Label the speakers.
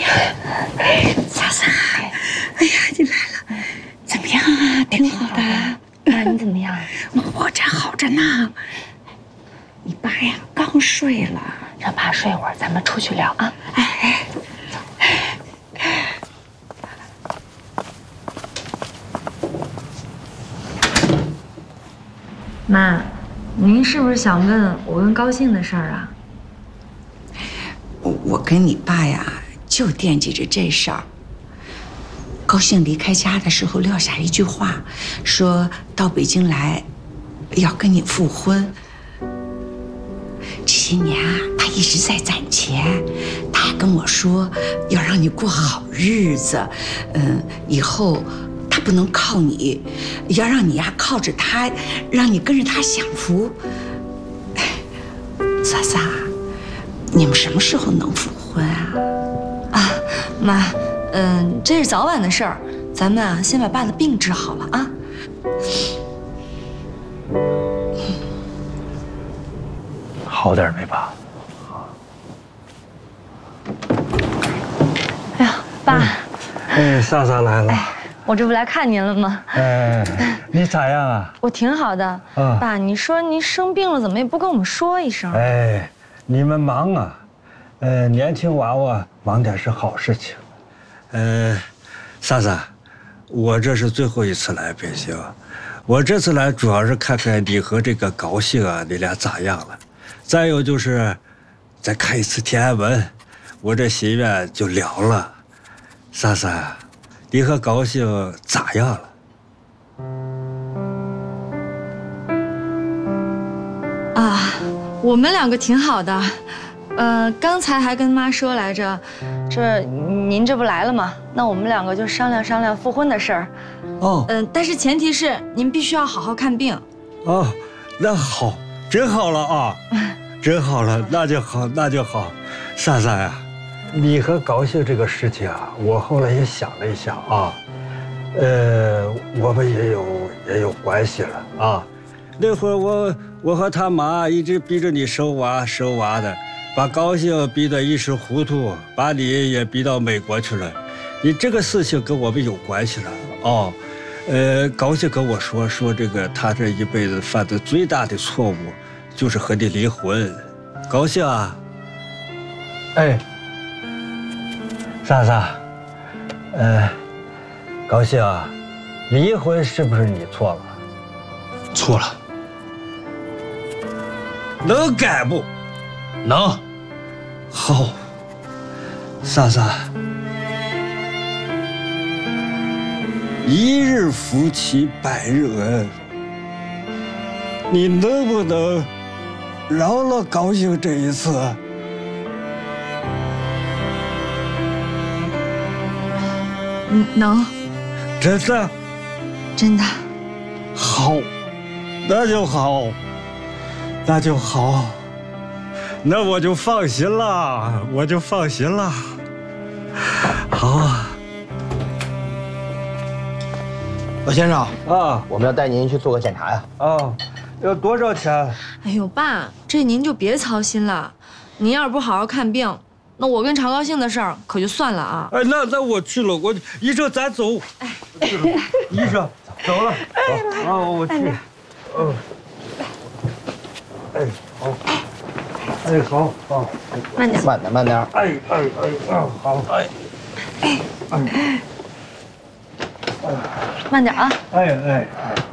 Speaker 1: 嫂子，哎呀，你来了，怎么样啊？挺好的。
Speaker 2: 妈，你怎么样？
Speaker 1: 我这好着呢。你爸呀，刚睡了，
Speaker 2: 让爸睡会儿，咱们出去聊啊。
Speaker 1: 哎，
Speaker 2: 妈，您是不是想问我跟高兴的事儿啊？
Speaker 1: 我跟你爸呀，就惦记着这事儿。高兴离开家的时候撂下一句话，说到北京来，要跟你复婚。这些年啊，他一直在攒钱，他还跟我说要让你过好日子，以后他不能靠你，要让你呀靠着他，让你跟着他享福。嫂子，你们什么时候能复婚啊？
Speaker 2: 啊，妈，这是早晚的事儿，咱们啊先把爸的病治好了啊。
Speaker 3: 好点没爸？
Speaker 2: 哎呀，爸，
Speaker 3: 哎，莎莎来了。
Speaker 2: 我这不来看您了吗？
Speaker 3: 哎，你咋样啊？
Speaker 2: 我挺好的。爸，你说您生病了，怎么也不跟我们说一声？
Speaker 3: 哎，你们忙啊，年轻娃娃忙点是好事情。莎莎，我这是最后一次来北京，我这次来主要是看看你和这个高兴啊，你俩咋样了？再有就是再看一次天安门，我这心愿就了了。莎莎，你和高兴咋样了？
Speaker 2: 啊，我们两个挺好的。刚才还跟妈说来着，这您这不来了吗？那我们两个就商量商量复婚的事儿。
Speaker 3: 哦，
Speaker 2: 但是前提是您必须要好好看病。
Speaker 3: 哦，那好，真好了啊，真好了，那就好，那就好。莎莎呀，你和高兴这个事情啊，我后来也想了一想啊，我们也有关系了啊。那会儿我和他妈一直逼着你生娃的。把高兴逼得一时糊涂，把你也逼到美国去了。你这个事情跟我们有关系了哦。高兴跟我说这个他这一辈子犯的最大的错误就是和你离婚。高兴啊，哎，莎莎，高兴啊，离婚是不是你错了？
Speaker 4: 错了，
Speaker 3: 能改不？
Speaker 4: 能。
Speaker 3: 好，莎莎，一日夫妻百日恩，你能不能饶了高兴这一次？
Speaker 2: 能，
Speaker 3: 真的？
Speaker 2: 真的。
Speaker 3: 好，那就好，那就好。那我就放心了，好，
Speaker 4: 老先生
Speaker 3: 啊，
Speaker 4: 我们要带您去做个检查呀。
Speaker 3: 啊，要多少钱？
Speaker 2: 哎呦，爸，这您就别操心了。您要是不好好看病，那我跟常高兴的事儿可就算了啊。
Speaker 3: 哎，那我去了，医生咱走。哎，医生走了，走啊，我去。哎，好。哎，好，
Speaker 2: 慢点，
Speaker 4: 慢点。
Speaker 3: 哎，好，
Speaker 2: 慢点啊。
Speaker 3: 哎。